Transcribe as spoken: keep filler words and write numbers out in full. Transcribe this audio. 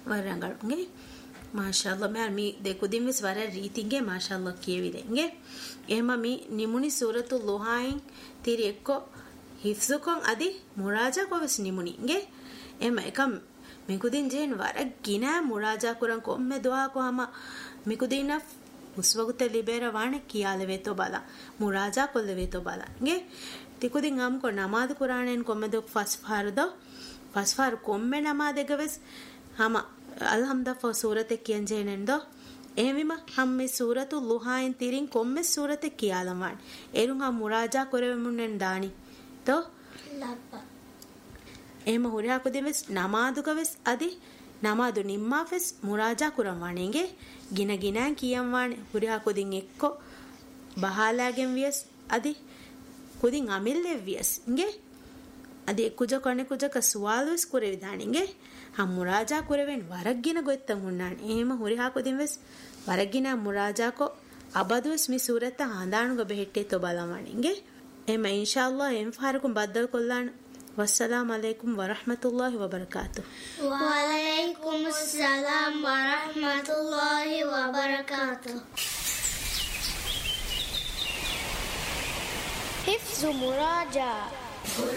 ವರಂಗಳಂಗೆ ಮಾಶಾಅಲ್ಲಾ ಮ್ಯಾಲ್ ಮಿ ದೇಕುದಿಂ ವಿಸ್ ವರ ರೀತಿಗೆ ಮಾಶಾಅಲ್ಲಾ ಕಿಯವಿರೆಂಗೆ ಎಮ ಮಿ ನಿಮುನಿ ಸೂರತುಲ್ ಲುಹಾಯಿನ್ ತಿರಿ ಎಕ್ಕೊ ಹಿಫ್ಜುಕೊಂ ಅದಿ ಮುರಾಜಾ ಕೊವೆಸ್ ನಿಮುನಿಂಗೆ ಎಮ එකම් මිකුදින් ජේන් වර ගිනා මුරාජා කුරන් කොම්මෙ දුආ කොහම මිකුදින උස්වගුත ලිබේර වාණ කියාලෙවෙතෝ බලා මුරාජා කොල්ලෙවෙතෝ බලා ගේ තිකුදින් අම් කො නමාද කුරානෙන් කොම්මෙ දුක් ෆස්ෆාරදෝ ෆස්ෆාර කොම්මෙ නමාදෙගවෙස් හම අල්හම්දා ෆෝ සූරතෙ කියන් ජේනෙන් දෝ එහෙමිම හම්මේ සූරතු ලුහායින් තිරින් කොම්මෙ සූරතෙ කියාලම් වාණ එරුන් හම් මුරාජා කොරෙමුන්නෙන් දානි තෝ ලප්පා එහෙම හුරියා කුදෙමස් නමාදුකවස් අදි නමාදු නිම්මාෆස් මුරාජා කුරන් වණේගේ ගින ගිනන් කියම් වණේ හුරියා කුදින් එක්කො බහාලාගෙන් වියස් අදි කුදින් අමිල්ලෙ වියස් ගේ අදි කුජ කනේ කුජ ක සුවාලස් කුරේ විදානින්ගේ හම් මුරාජා කුරෙවෙන් වරක් ගින ගොත්තන් උන්නාන එහෙම හුරියා කුදින්වස් වරක් ගින මුරාජා කො අබදුස් මි සූරත හඳානුග බෙහෙට්ටේ තෝ බලවණේගේ එහෙම ඉන්ෂාඅල්ලාහ් එම් ෆාරකුම් බද්දල් කොල්ලාන والسلام عليكم ورحمة الله وبركاته. وعليكم السلام ورحمة الله وبركاته. حفظ مراجعة